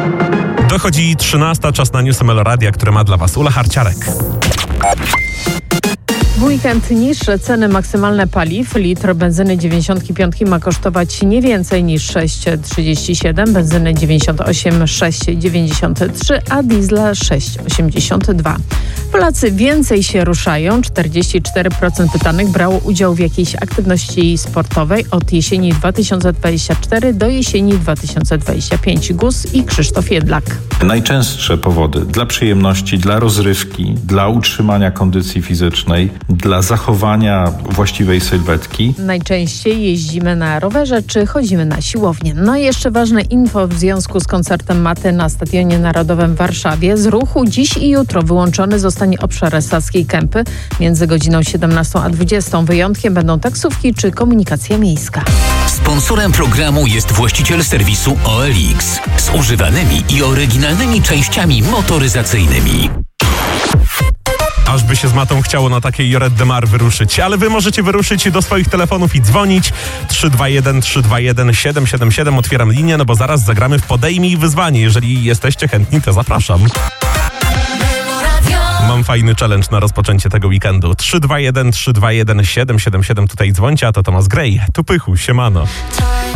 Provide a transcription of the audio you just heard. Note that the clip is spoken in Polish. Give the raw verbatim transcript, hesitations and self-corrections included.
Dochodzi trzynasta, czas na newsy Meloradia, które ma dla Was Ula Harciarek. W weekend niższe ceny maksymalne paliw. Litr benzyny dziewięćdziesiąt pięć ma kosztować nie więcej niż sześć trzydzieści siedem, benzyny dziewięćdziesiąt osiem sześć dziewięćdziesiąt trzy, a diesla sześć osiemdziesiąt dwa. Polacy więcej się ruszają. czterdzieści cztery procent pytanych brało udział w jakiejś aktywności sportowej od jesieni dwa tysiące dwudziestego czwartego do jesieni dwa tysiące dwudziestego piątego. Gus i Krzysztof Jedlak. Najczęstsze powody dla przyjemności, dla rozrywki, dla utrzymania kondycji fizycznej, dla zachowania właściwej sylwetki. Najczęściej jeździmy na rowerze czy chodzimy na siłownię. No i jeszcze ważne info w związku z koncertem Maty na Stadionie Narodowym w Warszawie. Z ruchu dziś i jutro wyłączony zostanie obszar Saskiej Kępy między godziną siedemnastą a dwudziestą. Wyjątkiem będą taksówki czy komunikacja miejska. Sponsorem programu jest właściciel serwisu O L X z używanymi i oryginalnymi częściami motoryzacyjnymi. Aż by się z Matą chciało na takiej Joret de Mar wyruszyć. Ale wy możecie wyruszyć do swoich telefonów i dzwonić. trzy dwa jeden trzy dwa jeden siedem siedem siedem. Otwieram linię, no bo zaraz zagramy w Podejmij Wyzwanie. Jeżeli jesteście chętni, to zapraszam. Mam fajny challenge na rozpoczęcie tego weekendu. trzy dwa jeden trzy dwa jeden siedem siedem siedem. Tutaj dzwońcie, a to Tomasz Gray. Tu Pychu, siemano.